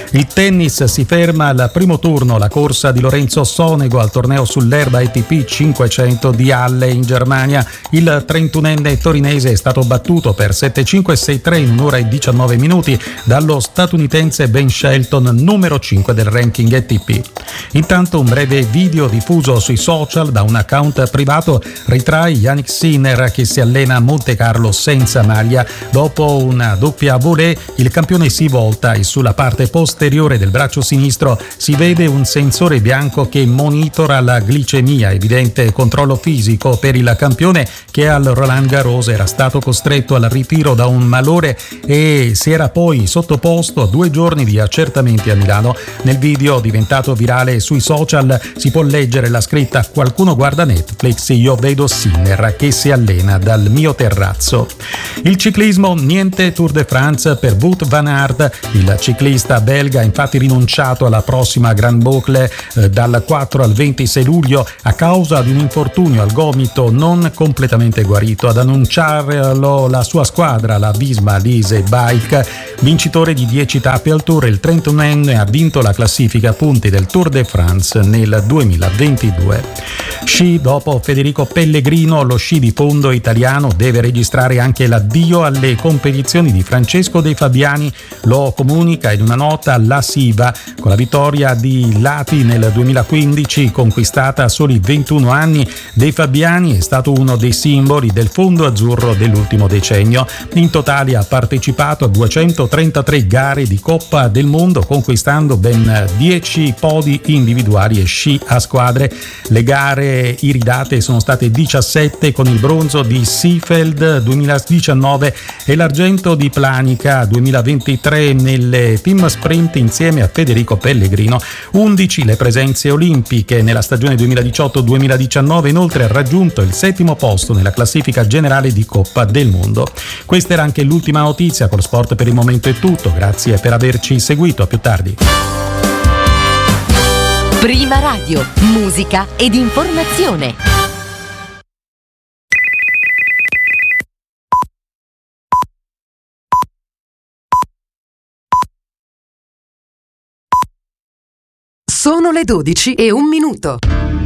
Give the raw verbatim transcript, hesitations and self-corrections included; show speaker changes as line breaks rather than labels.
Il tennis si ferma al primo turno, la corsa di Lorenzo Sonego al torneo sull'erba A T P cinquecento di Halle in Germania. Il trentunenne torinese è stato battuto per sette cinque sei tre in un'ora e diciannove minuti dallo statunitense Ben Shelton, numero cinque del ranking A T P. Intanto un breve video diffuso sui social da un account privato ritrae Yannick Sinner che si allena a Monte Carlo senza maglia. Dopo una doppia volée il campione si volta e sulla parte posteriore del braccio sinistro si vede un sensore bianco che monitora la glicemia, evidente controllo fisico per il campione che al Roland Garros era stato costretto al ritiro da un malore e si era poi sottoposto a due giorni di accertamenti a Milano. Nel video diventato virale sui social si può leggere la scritta "Qualcuno guarda Netflix, io vedo Sinner che si allena dal mio terrazzo". Il ciclismo, niente Tour de France per Wout van Aert. Il ciclista belga ha infatti rinunciato alla prossima Grand Boucle eh, dal quattro al ventisei luglio a causa di un infortunio al gomito non completamente guarito. Ad annunciarlo la sua squadra, la Visma Lease Bike, vincitore di dieci tappe al Tour. Il trentunenne ha vinto la classifica punti del Tour de France nel duemilaventidue. Sci, dopo Federico Pellegrino, lo sci di fondo italiano deve registrare anche l'addio alle competizioni di Francesco De Fabiani. Lo comunica in una nota la Siva. Con la vittoria di Lati nel duemilaquindici, conquistata a soli ventuno anni, De Fabiani è stato uno dei simboli del fondo azzurro dell'ultimo decennio. In totale ha partecipato a duecentotrentatré gare di Coppa del Mondo, conquistando ben dieci podi individuali e sci a squadre. Le gare iridate sono state diciassette, con il bronzo di Seefeld duemiladiciannove e l'argento di Planica duemilaventitré nelle team sprint insieme a Federico Pellegrino. undici le presenze olimpiche nella stagione duemiladiciotto duemiladiciannove, inoltre ha raggiunto il settimo posto nella classifica generale di Coppa del Mondo. Questa era anche l'ultima notizia. Con lo sport per il momento è tutto, grazie per averci seguito, a più tardi.
Prima Radio, musica ed informazione.
Sono le dodici e un minuto.